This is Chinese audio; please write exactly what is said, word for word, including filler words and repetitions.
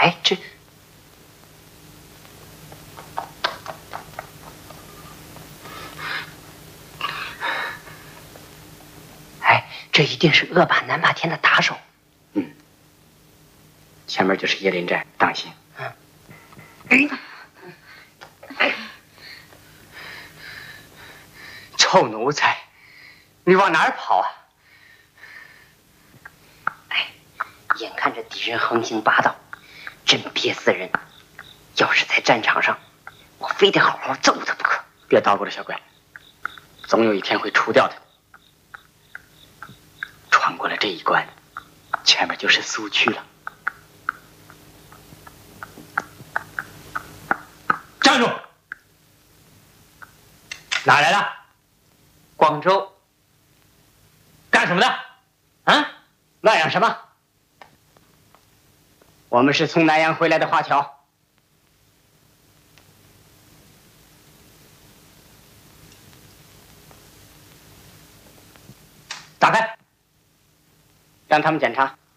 哎，这，哎，这一定是恶霸南霸天的打手。 嗯，前面就是椰林寨，当心。 嗯。哎。臭奴才，你往哪儿跑啊？哎，眼看着敌人横行霸道，真憋死人。要是在战场上，我非得好好揍他不可。 别捣鼓了，小怪，总有一天会除掉他的。穿过了这一关，前面就是苏区了。 站住！哪来的？广州。干什么的？啊？乱嚷什么？我们是从南阳回来的华侨。打开，让他们检查。